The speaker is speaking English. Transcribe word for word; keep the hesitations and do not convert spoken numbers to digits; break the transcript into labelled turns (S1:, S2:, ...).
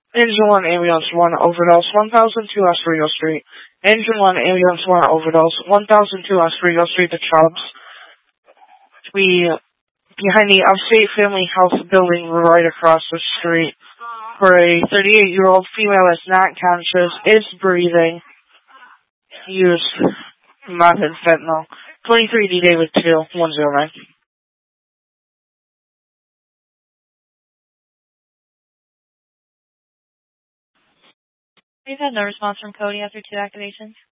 S1: Engine one, Ambulance one, overdose, one thousand two Oswego Street. Engine one, Ambulance one, overdose, one thousand two Oswego Street, the Chubbs. We, behind the Upstate Family Health building right across the street, for a thirty-eight-year-old female is not conscious, is breathing, used method fentanyl. twenty-three D David two, one zero nine.
S2: We've had no response from Cody after two activations.